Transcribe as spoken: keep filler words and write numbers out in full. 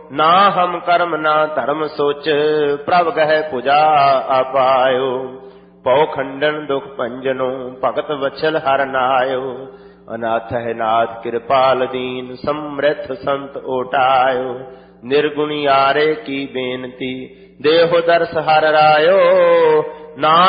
ना हम कर्म ना धर्म सोच, प्रभ गह पुजा आपायो। पौ खंडन दुख पंजनो, भगत वत्सल हर नायो। अनाथ है नाथ कृपाल दीन, समृथ संत ओटायो। निर्गुणी आरे की बेनती, देहो दर्श हर रायो। ना